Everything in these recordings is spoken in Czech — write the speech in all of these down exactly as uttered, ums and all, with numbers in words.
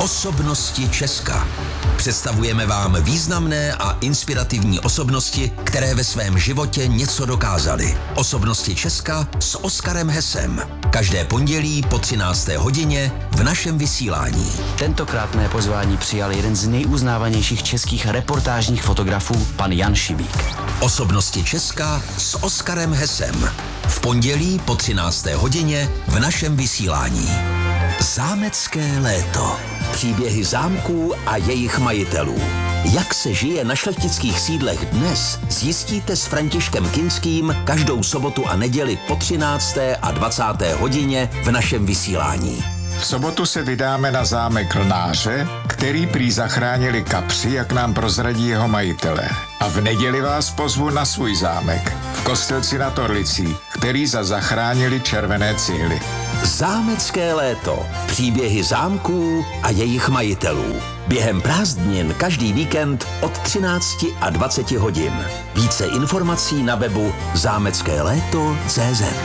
Osobnosti Česka. Představujeme vám významné a inspirativní osobnosti, které ve svém životě něco dokázaly. Osobnosti Česka s Oskarem Hesem. Každé pondělí po třinácté hodině v našem vysílání. Tentokrát mé pozvání přijal jeden z nejuznávanějších českých reportážních fotografů, pan Jan Šibík. Osobnosti Česka s Oskarem Hesem. V pondělí po třinácté hodině v našem vysílání. Zámecké léto. Příběhy zámků a jejich majitelů. Jak se žije na šlechtických sídlech dnes, zjistíte s Františkem Kinským každou sobotu a neděli po třinácté a dvacáté hodině v našem vysílání. V sobotu se vydáme na zámek Lnáře, který prý zachránili kapři, jak nám prozradí jeho majitelé. A v neděli vás pozvu na svůj zámek v Kostelci nad Orlicí, který za zachránili červené cihly. Zámecké léto. Příběhy zámků a jejich majitelů. Během prázdnin každý víkend od třinácti a dvaceti hodin. Více informací na webu zámecké léto tečka cé zet.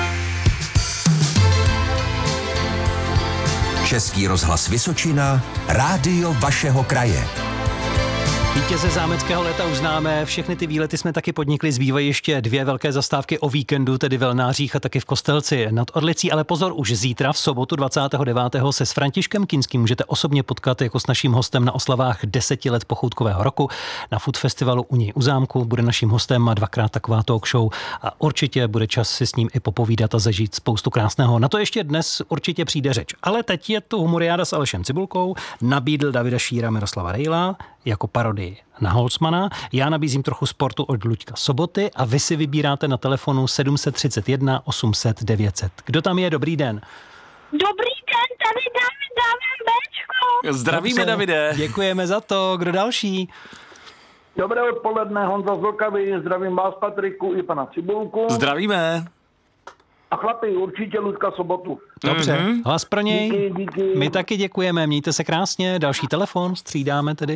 Český rozhlas Vysočina, rádio vašeho kraje. Vítěze zámeckého léta už známe, všechny ty výlety jsme taky podnikli, zbývají ještě dvě velké zastávky o víkendu, tedy v Lnářích a taky v Kostelci nad Orlicí, ale pozor, už zítra v sobotu dvacátého devátého se s Františkem Kinským můžete osobně potkat jako s naším hostem na oslavách deseti let pochoutkového roku. Na Food Festivalu u něj u zámku bude naším hostem a dvakrát taková talk show a určitě bude čas si s ním i popovídat a zažít spoustu krásného. Na to ještě dnes určitě přijde řeč. Ale teď je tu humoriáda s Alešem Cibulkou, nabídl Davida Šíra, Miroslava Rejla jako parodii na Holcmana. Já nabízím trochu sportu od Luďka Soboty a vy si vybíráte na telefonu sedm tři jedna osm set devět set. Kdo tam je? Dobrý den. Dobrý den, tady David, David Bčko. Zdravíme, Dobře, Davide. Děkujeme za to. Kdo další? Dobré odpoledne, Honza z Vltavy, zdravím vás, Patriku, i pana Cibulku. Zdravíme. A chlapi, určitě Luďka Sobotu. Dobře, mm-hmm. Hlas pro něj. Díky, díky. My taky děkujeme, mějte se krásně. Další telefon, střídáme tedy.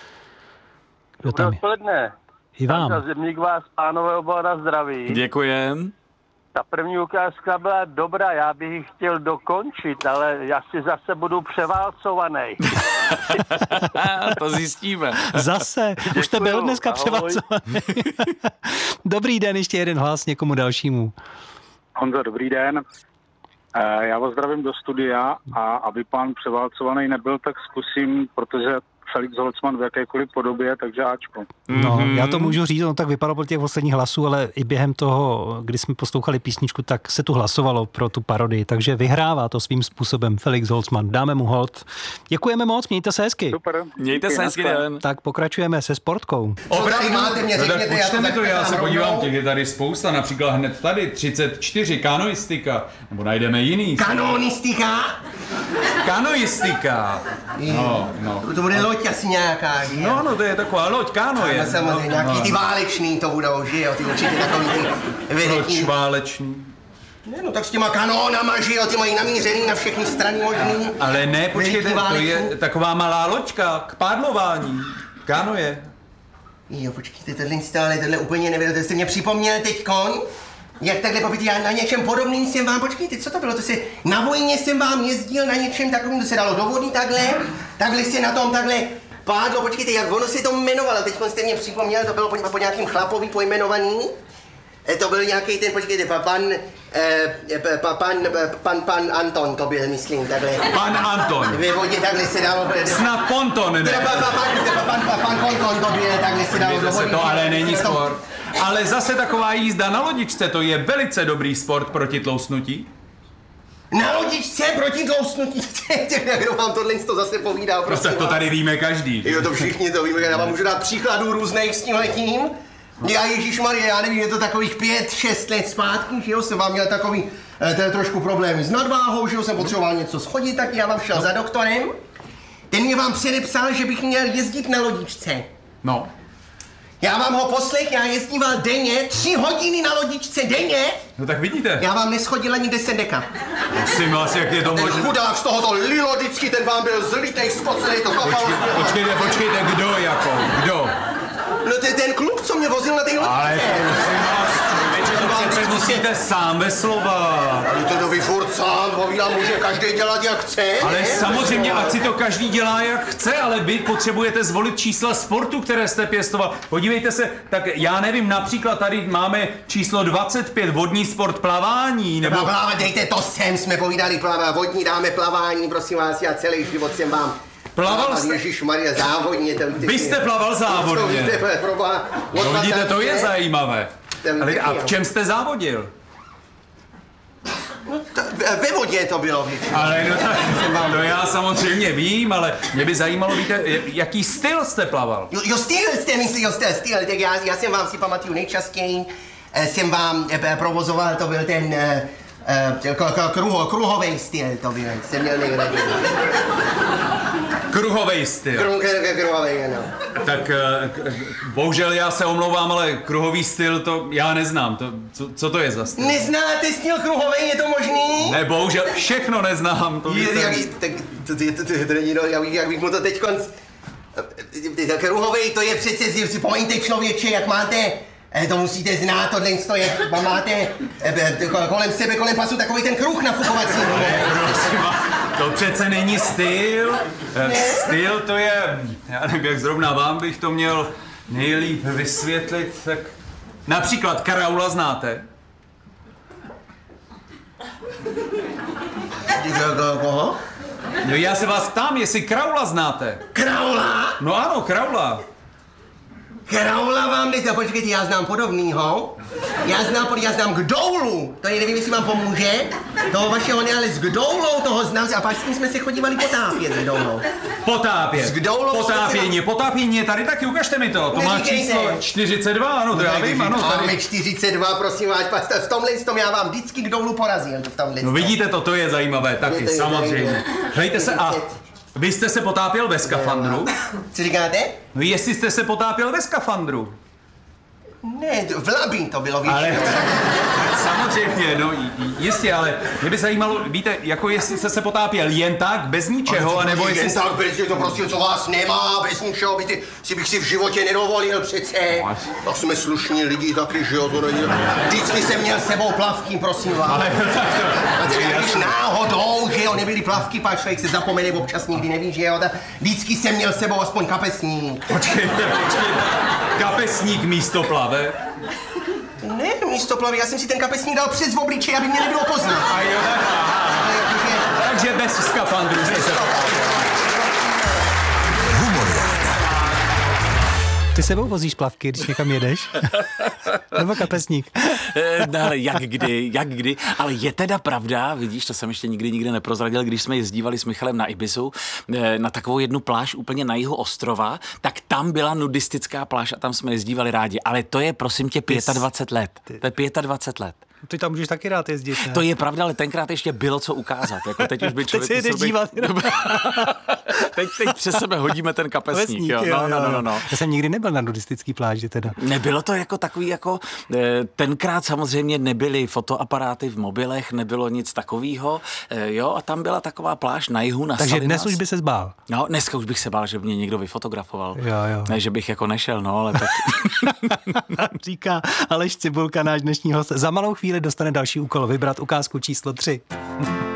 Kdo Dobré odpoledne. I vám. Zemník vás, pánové, oba zdraví. Děkujem. Ta první ukázka byla dobrá, já bych ji chtěl dokončit, ale já si zase budu převálcovaný. To zjistíme. Zase, Děkuju. Už jste byl dneska převálcovaný. Dobrý den, ještě jeden hlas někomu dalšímu. Honza, dobrý den. Já vás zdravím do studia a aby pán převálcovaný nebyl, tak zkusím, protože Felix Holcman v jakékoliv podobě, takže Ačko. No, mm-hmm. Já to můžu říct, on tak vypadalo po těch posledních hlasů, ale i během toho, kdy jsme poslouchali písničku, tak se tu hlasovalo pro tu parodii, takže vyhrává to svým způsobem Felix Holcman. Dáme mu hold. Děkujeme moc, mějte se hezky. Super. Mějte se hezky, den. Tak pokračujeme se sportkou. Opravdu? Máte mě, řekněte, no, tak počteme to, já se podívám, těch je tady spousta, například hned tady třicet čtyři, kanoistika, nebo najdeme jiný. Kanonistika? Kanoistika. No, no. To bude loď asi nějaká. Že? No, no, to je taková loď, káno je. No, samozřejmě, no, nějaký no. Ty válečný to budou, že jo, ty určitě takový ty veliký. Proč válečný? Ne, no tak s těma kanónama, že jo, ty mají namířený na všechny strany možný. Ale ne, počkejte, to je taková malá loďka k pádlování. Káno je. Jo, počkejte, tohle jste, ale tohle úplně nevěděl, to jste mě připomněl teďkon. Jak takhle popít, já na něčem podobným jsem vám, počkejte, co to bylo, to se, na vojně jsem vám jezdil na něčem takovým, to se dalo do vody takhle, takhle se na tom takhle pádlo, počkejte, jak ono se to jmenovalo, teď jste mě připomněl, to bylo po, po nějakým chlapovi pojmenovaný, e, to byl nějaký ten, počkejte, pa, pan, e, pa, pan, pan, pan Anton, to byl, myslím, takhle. Pan Anton. Ve vodě takhle se dalo. Snad ponton, ne? Teda, pa, pa, pan, pan, pan, pan Ponton, to byl, takhle se dalo do vody. To ale není sport. Ale zase taková jízda na lodičce, to je velice dobrý sport proti tlousnutí. Na lodičce proti tlousnutí? Kdo vám tohle to zase povídá, prosím. No tak to tady víme každý. Jo, to všichni to víme, já vám můžu dát příkladů různých s tímhletím. Já ježišmarja, já nevím, je to takových pět, šest let zpátky, že jo, jsem vám měl takový eh, trošku problémy s nadváhou, že jo, jsem potřeboval něco schodit, tak já vám šel no. za doktorem. Ten mě vám předepsal, že bych měl jezdit na lodičce. No. Já vám ho poslech, já jezdíval denně, tři hodiny na lodičce denně. No tak vidíte. Já vám neschodil ani deset deka. Prosím vás, jak je to možné. Ten chudák z tohoto lilo vždycky, ten vám byl zlitej, spocenej, to kapalo. Počkejte, počkejte, počkejte, kdo jako, kdo? No to je ten kluk, co mě vozil na té lodičce. Ale prosím vás, přece musíte sám ve slova. Ale to vy furt sám, povídám, může každý dělat jak chce. Ale ne? samozřejmě, ať si to každý dělá jak chce, ale vy potřebujete zvolit čísla sportu, které jste pěstoval. Podívejte se, tak já nevím, například tady máme číslo dvacet pět, vodní sport, plavání, nebo... Plavání, dejte to sem, jsme povídali plavá, vodní dáme plavání, prosím vás, já celý život jsem vám... Plaval jste? Ježišmarja, závodně. To víte, vy jste plaval závodně. To víte, proba, no, vidíte, to je zajímavé. Ale a v čem jste závodil? No, to, ve vodě to bylo většinou. Ale no, to já samozřejmě vím, ale mě by zajímalo, víte, jaký styl jste plaval? Jo, jo styl jste myslí, jo styl, styl, tak já, já jsem vám si pamatuju nejčastěji, jsem vám eh, provozoval, to byl ten eh, eh, kruho, kruhový styl, to byl, jsem měl nejraději. Kruhovej styl. Kru, kruhovej, ano. Tak bohužel já se omlouvám, ale kruhový styl to já neznám. To, co, co to je za styl? Neznáte styl kruhovej, je to možný? Ne, bohužel všechno neznám. To je, jak, tak, to, to, to, to, to není, no, jak, jak bych mu to teď konc... Kruhovej, to je přece, si pomeňte člověče, jak máte... To musíte znát, tohle je, máte kolem sebe, kolem pasu takový ten kruh nafukovací. To přece není styl. Ne? Styl to je, já nevím, jak zrovna vám bych to měl nejlíp vysvětlit, tak například Karaula znáte? Koho? No já se vás ptám, jestli Kraula znáte. Kraula? No ano, Kraula. Kraula vám nejde, počkejte, já znám podobnýho. Já znám, já znám Kdoulu, to je, nevím, jestli vám pomůže. Toho vašeho ne, ale s Kdoulou toho znám, a pak s tím jsme se chodívali potápět s Kdoulou. Potápět? S Kdoulou. Potápění, potápění, tady taky ukažte mi to. To má číslo čtyřicet dva, ano, to já vím, ano. Máme čtyřicet dva, prosím vás, v tomhle tom já vám vždycky Kdoulu porazil. V tomhle no vidíte to, to je zajímavé taky, samozřejmě. Hlejte se, a vy jste se potápěl ve skafandru? Co říkáte? No jestli jste se potápěl ve skafandru. Ne, v labín to bylo, víš. Ale samozřejmě, no jistě, ale mě by zajímalo, víte, jako jestli jste se potápěl jen tak, bez ničeho, anebo jestli... Jen tak, bez to prostě, co vás nemá, bez ničeho, víte, si bych si v životě nedovolil přece. Tak jsme slušní lidi taky, že jo, to není... Vždycky jsem měl s sebou plavky, prosím vás. Ale tak to... A teď, když náhodou, že jo, nebyly plavky, pak člověk se zapomene, občas nikdy neví, že jo, tak vždycky jsem měl s sebou aspoň kapesník. Počkejte, počkejte, kapesník místo plav. Ne, místo plavy, já jsem si ten kapesník dal přes obličej, aby mě nebylo poznat. A jo, tak, takže bez skafandru jste se... Ty sebou vozíš plavky, když někam jedeš? Nebo kapesník? No, ale jak kdy, jak kdy. Ale je teda pravda, vidíš, to jsem ještě nikdy nikde neprozradil, když jsme jezdívali s Michalem na Ibizu, na takovou jednu pláž úplně na jihu ostrova, tak tam byla nudistická pláž a tam jsme jezdívali rádi. Ale to je, prosím tě, dvacet pět let. To je dvacet pět let. Ty tam můžeš taky rád jezdit, ne? To je pravda, ale tenkrát ještě bylo co ukázat. Jako teď už by člověk... Teď si jdeš dívat. teď, teď přes sebe hodíme ten kapesník. Vesník, jo. No, no, no, no, no. Já jsem nikdy nebyl na nudistický pláži teda. Nebylo to jako takový, jako tenkrát samozřejmě nebyly fotoaparáty v mobilech, nebylo nic takového, jo, a tam byla taková pláž na jihu, na Takže Salinas. dnes už by se zbál. No, dneska už bych se bál, že by mě někdo vyfotografoval. Jo, jo. Ne, že bych jako nešel, no, ale tak... Říká Aleš Cibulka, náš dnešní host. Za malou chvíli dostane další úkol, vybrat ukázku číslo tři.